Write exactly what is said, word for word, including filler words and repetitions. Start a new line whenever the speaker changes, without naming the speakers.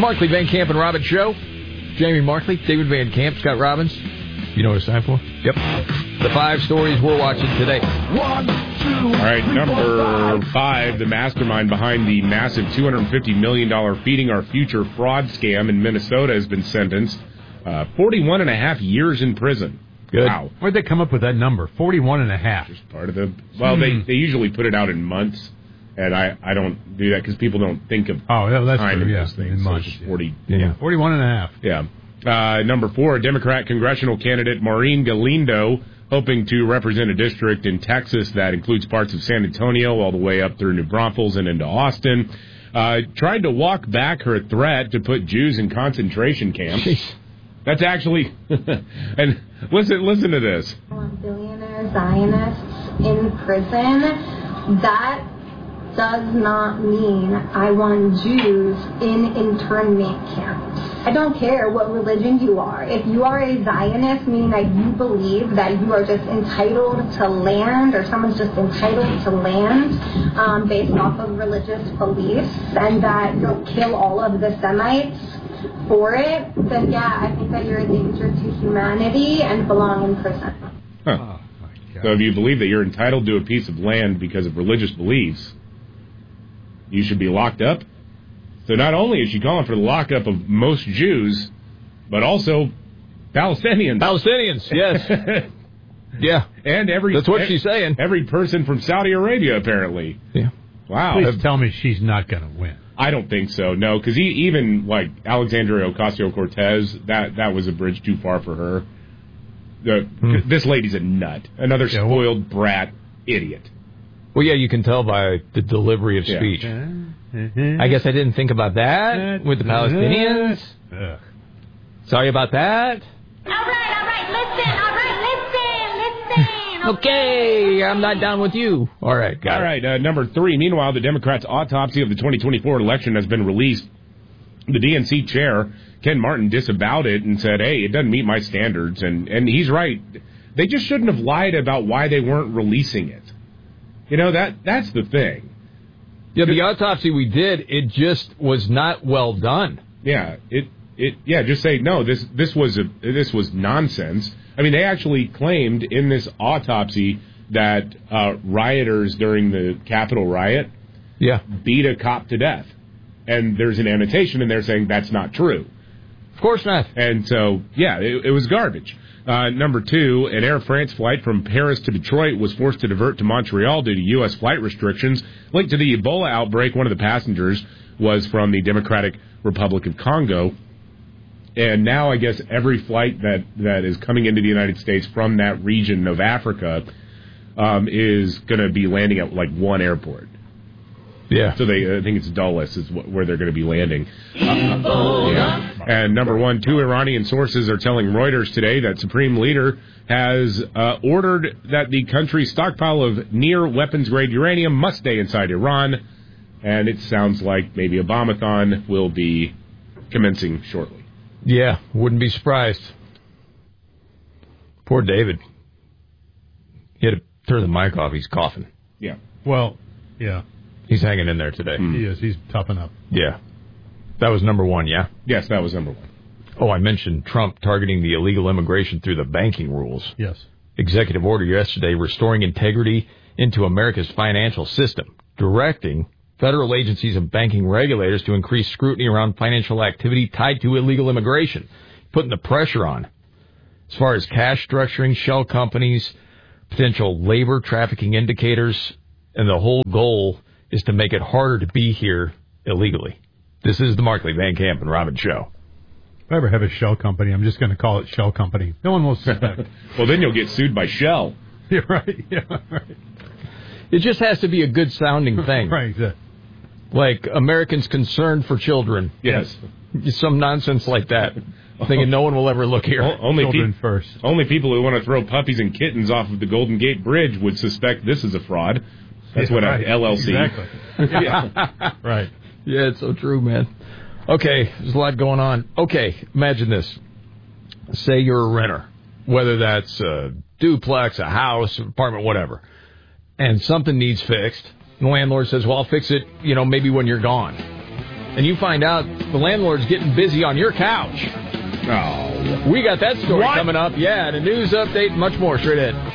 Markley, Van Camp, and Robbins Show. Jamie Markley, David Van Camp, Scott Robbins.
You know what it's time for?
Yep. The five stories we're watching today. One, two,
All right, number five, the mastermind behind the massive two hundred fifty million dollars Feeding Our Future fraud scam in Minnesota has been sentenced. Uh, forty-one and a half years in prison.
Good.
Wow.
Where'd they come up with that number? forty-one and a half.
Just part of the, well, hmm. they, they usually put it out in months. And I, I don't do that because people don't think of
oh yeah that's
time
true, yeah.
those things.
In
so
months,
it's forty,
yeah.
yeah.
forty-one and a half.
Yeah. Uh, number four, Democrat congressional candidate Maureen Galindo, hoping to represent a district in Texas that includes parts of San Antonio all the way up through New Braunfels and into Austin, uh, tried to walk back her threat to put Jews in concentration camps.
Jeez.
That's actually, and listen, listen to this.
Billionaire Zionists in prison. That does not mean I want Jews in internment camps. I don't care what religion you are. If you are a Zionist, meaning that you believe that you are just entitled to land, or someone's just entitled to land um, based off of religious beliefs, and that you'll kill all of the Semites for it, then yeah, I think that you're a danger to humanity and belong in prison.
Huh. Oh, so if you believe that you're entitled to a piece of land because of religious beliefs, you should be locked up? So not only is she calling for the lockup of most Jews, but also Palestinians.
Palestinians, yes. Yeah.
And every...
That's what she's saying.
Every person from Saudi Arabia, apparently.
Yeah.
Wow.
Please tell me she's not going to win.
I don't think so, no, because even, like, Alexandria Ocasio-Cortez, that, that was a bridge too far for her. The, hmm. This lady's a nut. Another yeah, spoiled well, brat idiot.
Well, yeah, you can tell by the delivery of speech. Yeah. I guess I didn't think about that with the Palestinians. Ugh. Sorry about that.
All right, all right, listen, all right, listen, listen.
Okay, I'm not down with you. All right, got
all
it.
All right, uh, number three, meanwhile, the Democrats' autopsy of the twenty twenty-four election has been released. The D N C chair, Ken Martin, disavowed it and said, hey, it doesn't meet my standards. And, and he's right. They just shouldn't have lied about why they weren't releasing it. You know, that that's the thing.
Yeah, the autopsy we did, it just was not well done.
Yeah, it it yeah, just say no, this this was a this was nonsense. I mean, they actually claimed in this autopsy that uh, rioters during the Capitol riot
yeah.
beat a cop to death. And there's an annotation in there saying that's not true.
Of course not.
And so, yeah, it, it was garbage. Uh, number two, an Air France flight from Paris to Detroit was forced to divert to Montreal due to U S flight restrictions. Linked to the Ebola outbreak, one of the passengers was from the Democratic Republic of Congo. And now I guess every flight that, that is coming into the United States from that region of Africa um, is going to be landing at like one airport.
Yeah.
So they, I think it's Dulles is where they're going to be landing. Uh, yeah. And number one, two Iranian sources are telling Reuters today that Supreme Leader has uh, ordered that the country's stockpile of near weapons-grade uranium must stay inside Iran. And it sounds like maybe a bombathon will be commencing shortly.
Yeah, wouldn't be surprised. Poor David. He had to turn the mic off. He's coughing.
Yeah.
Well, yeah.
He's hanging in there today.
Mm. He is. He's toughing up.
Yeah. That was number one, yeah?
Yes, that was number one.
Oh, I mentioned Trump targeting the illegal immigration through the banking rules.
Yes.
Executive order yesterday restoring integrity into America's financial system, directing federal agencies and banking regulators to increase scrutiny around financial activity tied to illegal immigration, putting the pressure on. As far as cash structuring, shell companies, potential labor trafficking indicators, and the whole goal is to make it harder to be here illegally. This is the Markley, Van Camp, and Robbins Show.
If I ever have a shell company, I'm just going to call it Shell Company. No one will suspect.
Well, then you'll get sued by Shell.
Yeah, right. Yeah, right.
It just has to be a good-sounding thing.
Right, exactly.
Like Americans Concerned for Children.
Yes.
Some nonsense like that. Thinking no one will ever look here.
O- only
Children
pe-
first.
Only people who want to throw puppies and kittens off of the Golden Gate Bridge would suspect this is a fraud. That's
yeah,
what
right.
a L L C.
Exactly. Yeah. Right.
Yeah, it's so true, man. Okay, there's a lot going on. Okay, imagine this. Say you're a renter, whether that's a duplex, a house, an apartment, whatever, and something needs fixed. The landlord says, well, I'll fix it, you know, maybe when you're gone. and you find out the landlord's getting busy on your couch.
Oh.
We got that story
What?
coming up. Yeah, and a news update and much more straight ahead.